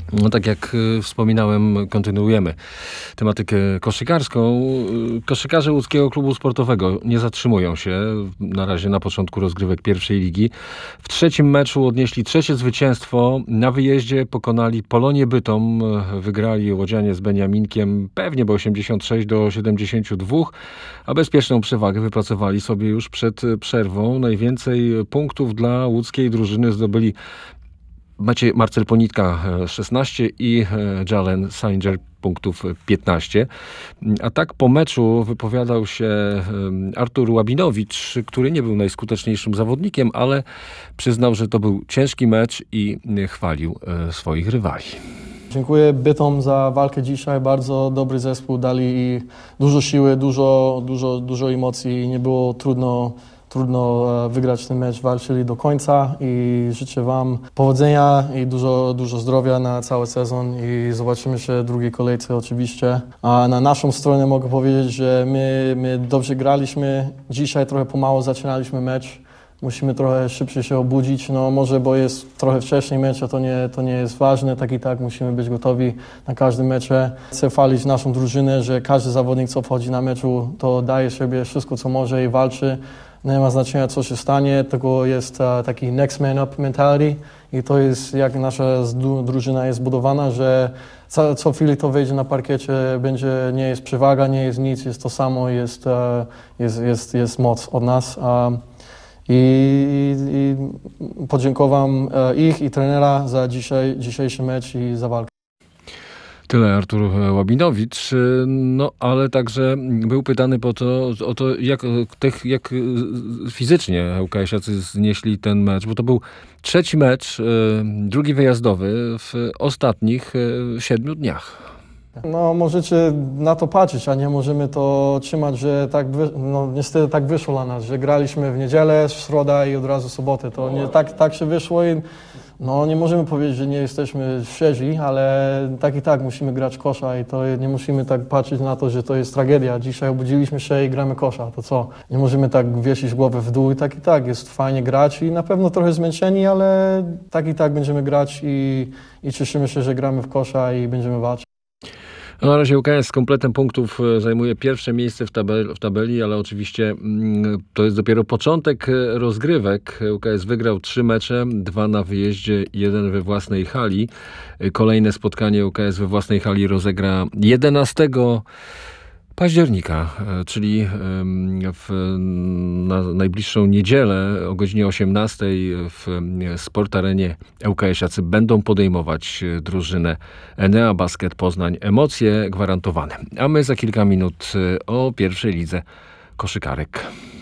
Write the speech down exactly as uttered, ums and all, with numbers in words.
No tak jak y, wspominałem, kontynuujemy tematykę koszykarską. Y, Koszykarze Łódzkiego Klubu Sportowego nie zatrzymują się na razie na początku rozgrywek pierwszej ligi. W trzecim meczu odnieśli trzecie zwycięstwo. Na wyjeździe pokonali Polonię Bytom. Wygrali łodzianie z Beniaminkiem pewnie bo osiemdziesiąt sześć do siedemdziesięciu dwóch, a bezpieczną przewagę wypracowali sobie już przed przerwą. Najwięcej punktów dla łódzkiej drużyny zdobyli Maciej Marcel Ponitka szesnaście i Jalen Salinger punktów piętnaście. A tak po meczu wypowiadał się Artur Łabinowicz, który nie był najskuteczniejszym zawodnikiem, ale przyznał, że to był ciężki mecz i chwalił swoich rywali. Dziękuję Bytom za walkę dzisiaj. Bardzo dobry zespół. Dali dużo siły, dużo, dużo, dużo emocji. Nie było trudno Trudno wygrać ten mecz, walczyli do końca i życzę Wam powodzenia i dużo, dużo zdrowia na cały sezon i zobaczymy się w drugiej kolejce oczywiście. A na naszą stronę mogę powiedzieć, że my, my dobrze graliśmy. Dzisiaj trochę pomału zaczynaliśmy mecz. Musimy trochę szybciej się obudzić, no może bo jest trochę wcześniej mecz, a to nie, to nie jest ważne, tak i tak musimy być gotowi na każdym mecze. Chcę chwalić naszą drużynę, że każdy zawodnik, co wchodzi na meczu, to daje sobie wszystko, co może i walczy. Nie ma znaczenia, co się stanie, tylko jest uh, taki next man up mentality i to jest jak nasza drużyna jest zbudowana, że co, co chwilę to wejdzie na parkiecie, będzie, nie jest przewaga, nie jest nic, jest to samo, jest, uh, jest, jest, jest moc od nas. Um, I, i podziękowam uh, ich i trenera za dzisiaj, dzisiejszy mecz i za walkę. Tyle Artur Łabinowicz, no ale także był pytany po to, o to, jak, jak fizycznie ŁKS-iacy znieśli ten mecz, bo to był trzeci mecz, drugi wyjazdowy w ostatnich siedmiu dniach. No możecie na to patrzeć, a nie możemy to trzymać, że tak, wy, no niestety tak wyszło dla nas, że graliśmy w niedzielę, w środę i od razu sobotę. To nie, tak, tak się wyszło i no nie możemy powiedzieć, że nie jesteśmy świeżi, ale tak i tak musimy grać kosza i to nie musimy tak patrzeć na to, że to jest tragedia. Dzisiaj obudziliśmy się i gramy kosza, to co? Nie możemy tak wiesić głowę w dół i tak i tak jest fajnie grać i na pewno trochę zmęczeni, ale tak i tak będziemy grać i, i cieszymy się, że gramy w kosza i będziemy walczyć. No na razie ŁKS z kompletem punktów zajmuje pierwsze miejsce w tabeli, w tabeli, ale oczywiście to jest dopiero początek rozgrywek. ŁKS wygrał trzy mecze, dwa na wyjeździe, jeden we własnej hali. Kolejne spotkanie ŁKS we własnej hali rozegra jedenastego października, czyli w, na najbliższą niedzielę o godzinie osiemnastej w Sportarenie ŁKS-iacy będą podejmować drużynę Enea Basket Poznań. Emocje gwarantowane. A my za kilka minut o pierwszej lidze koszykarek.